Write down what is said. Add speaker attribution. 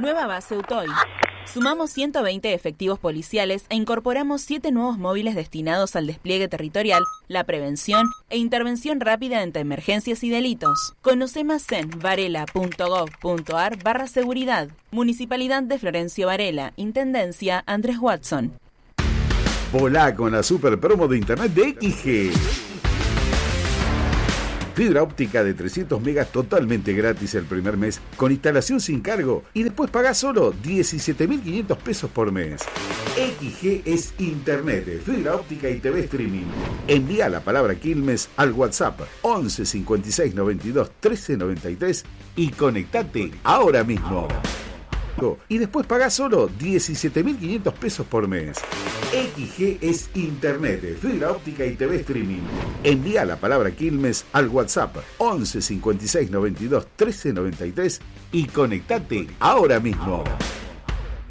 Speaker 1: Nueva base Utoy. Sumamos 120 efectivos policiales e incorporamos 7 nuevos móviles destinados al despliegue territorial, la prevención e intervención rápida ante emergencias y delitos. Conoce más en varela.gov.ar/seguridad. Municipalidad de Florencio Varela. Intendencia Andrés Watson.
Speaker 2: Volá con la super promo de internet de XG. Fibra óptica de 300 megas totalmente gratis el primer mes, con instalación sin cargo, y después pagás solo 17.500 pesos por mes. XG es internet, fibra óptica y TV streaming. Envía la palabra Quilmes al WhatsApp 11 56 92 13 93 y conectate ahora mismo. Y después pagás solo 17.500 pesos por mes. XG es internet, fibra óptica y TV streaming. Envía la palabra Quilmes al WhatsApp 11 56 92 13 93 y conectate ahora mismo.